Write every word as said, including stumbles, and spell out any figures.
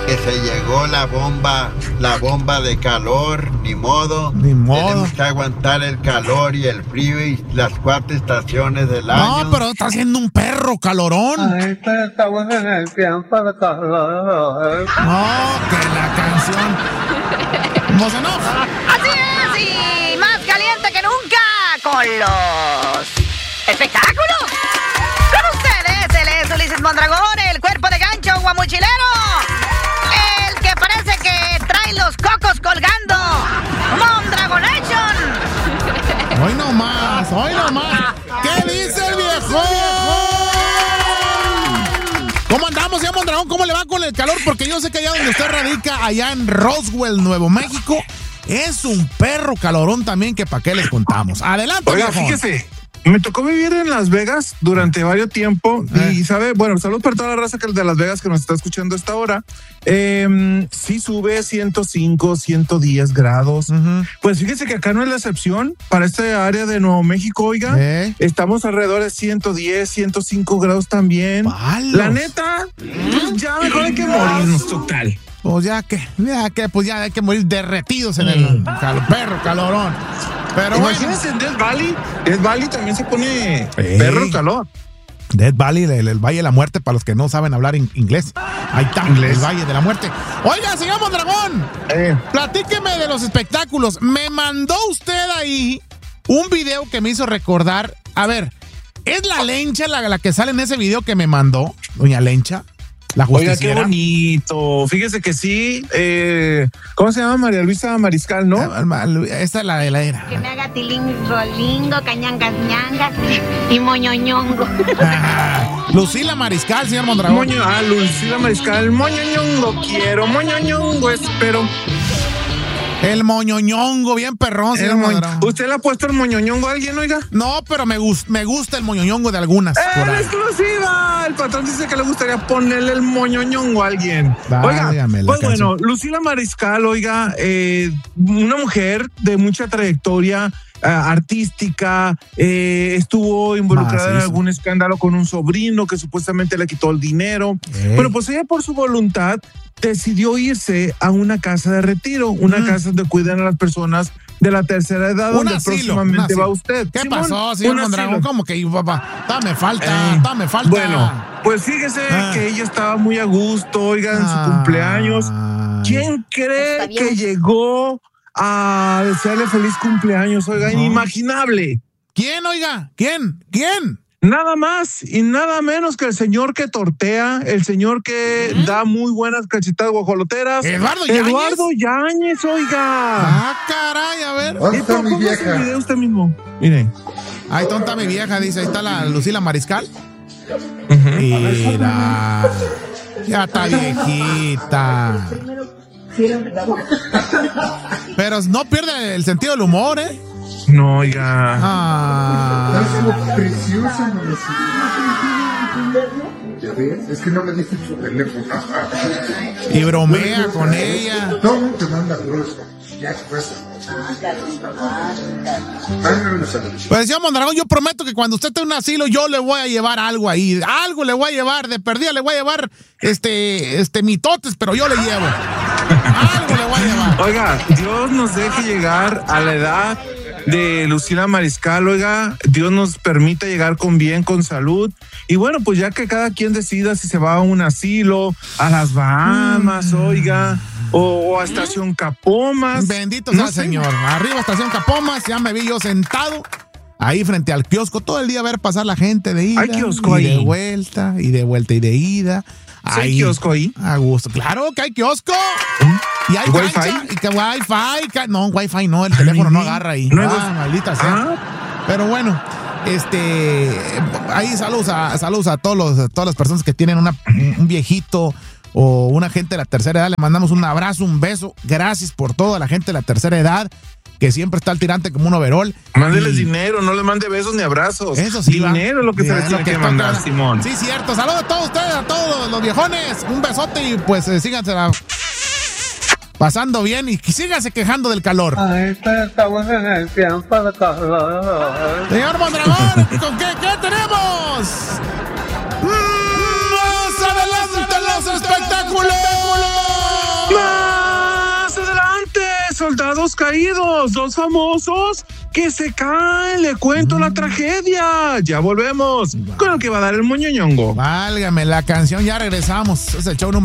que se llegó la bomba, la bomba de calor, ni modo. Ni modo. Tenemos que aguantar el calor y el frío y las cuatro estaciones del año. No, pero está haciendo un perro calorón. Ay, pero estamos en el tiempo de calor. No, que la canción. Mozenov. Así es, y más caliente que nunca con los espectáculos. Con ustedes, él es Ulises Mondragón, el cuerpo de gancho guamuchilero. El que parece que trae los cocos colgando. Mondragonation. Hoy no más, hoy no más. ¿Qué dice el viejo? ¿Cómo andamos, señor Mondragón? ¿Cómo le va con el calor? Porque yo sé que allá donde usted radica, allá en Roswell, Nuevo México, es un perro calorón también que para qué les contamos. Adelante, Oiga, viejo. fíjese, me tocó vivir en Las Vegas durante varios tiempos Eh. y sabe, bueno, salud para toda la raza que de Las Vegas que nos está escuchando a esta hora. Eh, sí sube ciento cinco, ciento diez grados. Uh-huh. Pues fíjese que acá no es la excepción. Para esta área de Nuevo México, oiga, Eh. estamos alrededor de ciento diez, ciento cinco grados también. Palos. La neta, pues ya mejor hay que morirnos total. Pues ya que, ya que, pues ya hay que morir derretidos en el cal- perro calorón. Pero Imagínense en Death Valley. Death Valley también se pone Ey. perro calor. Death Valley, el, el Valle de la Muerte, para los que no saben hablar in- inglés. Ahí está, Inglés. el Valle de la Muerte. Oiga, señor Mondragón, Eh. platíqueme de los espectáculos. Me mandó usted ahí un video que me hizo recordar. A ver, ¿es la Lencha la, la que sale en ese video que me mandó, doña Lencha? La Oiga, qué justiciera. bonito. Fíjese que sí. Eh, ¿Cómo se llama? María Luisa Mariscal, ¿no? Esta es la de la era. Que me haga tilingolingo, cañangas, ñangas y moñoñongo. Ah, Lucila Mariscal, señor Mondragón. Moño, ah, Lucila Mariscal. Moñoñongo quiero, moñoñongo espero. El moñoñongo, bien perrón, señor El moño- Mondragón. ¿Usted le ha puesto el moñoñongo a alguien, oiga? No, pero me, gus- me gusta el moñoñongo de algunas. por ¡En ahí. exclusiva! El patrón dice que le gustaría ponerle el moñoñongo a alguien. Válgame Oiga, la pues canción. bueno, Lucila Mariscal, oiga, eh, una mujer de mucha trayectoria eh, artística, eh, estuvo involucrada en Macizo. algún escándalo con un sobrino que supuestamente le quitó el dinero. Ey. Bueno, pues ella por su voluntad decidió irse a una casa de retiro, una Mm. casa donde cuidan a las personas de la tercera edad, Un donde asilo, próximamente un asilo. va usted. ¿Qué Simón, pasó, señor un Mondragón? asilo. ¿Cómo que, papá? Dame falta, Eh, dame falta. Bueno, pues fíjese Ah. que ella estaba muy a gusto, oiga, en su Ay. cumpleaños. ¿Quién cree Está bien. que llegó a desearle feliz cumpleaños? Oiga, No. inimaginable. ¿Quién, oiga? ¿Quién? ¿Quién? Nada más y nada menos que el señor que tortea, el señor que da muy buenas cachetadas guajoloteras. ¿Eduardo Yáñez? Eduardo Yáñez, oiga. Ah, caray, a ver. ¿Y por cómo es el video usted mismo? Mire. Ahí tonta mi vieja, dice. Ahí está la Lucila Mariscal. Mira. Ya está viejita. Pero no pierde el sentido del humor, ¿eh? No, oiga. Ah. Preciosa, ¿ya ves? Es que no le diste su teléfono. Y bromea con ella. Todo te manda grueso. Ya expresa. Pues señor Mondragón, yo prometo que cuando usted tenga un asilo, yo le voy a llevar algo ahí. Algo le voy a llevar, de perdida le voy a llevar este, este mitotes, pero yo le llevo. Algo le voy a llevar. Oiga, Dios nos deje llegar a la edad de Lucila Mariscal, oiga, Dios nos permita llegar con bien, con salud. Y bueno, pues ya que cada quien decida si se va a un asilo, a las Bahamas, mm. oiga, o, o a Estación Capomas. Bendito sea no el sé. Señor. Arriba Estación Capomas, ya me vi yo sentado ahí frente al kiosco todo el día a ver pasar la gente de ida ¿Hay kiosco y ahí? de vuelta, y de vuelta y de ida. ¿Sí hay kiosco ahí? A gusto. Claro que hay kiosco. Y hay ¿Wi-Fi? cancha, y que Wi-Fi. ca- No, Wi-Fi no, el teléfono no agarra ahí. No hay ah, wi- maldita sea. Ah. Pero bueno, este, ahí saludos a, saludos a todos los, a todas las personas que tienen una, un viejito o una gente de la tercera edad. Le mandamos un abrazo, un beso. Gracias por todo a la gente de la tercera edad que siempre está al tirante como un overol. Mándeles Y- dinero, no les mande besos ni abrazos. Eso sí, va. Dinero es lo que Sí, se les es tiene lo que, que mandar, toca. Simón. Sí, cierto. Saludos a todos ustedes, a todos los viejones. Un besote y pues eh, síganse la- pasando bien y síganse quejando del calor. Ay, pero estamos en el tiempo de calor. Señor Mondragón, ¿con qué, qué tenemos? ¡Más adelante los espectáculos! los caídos, los famosos que se caen. Le cuento mm. la tragedia. Ya volvemos con el que va a dar el moñoñongo. Válgame la canción, ya regresamos. Es el show número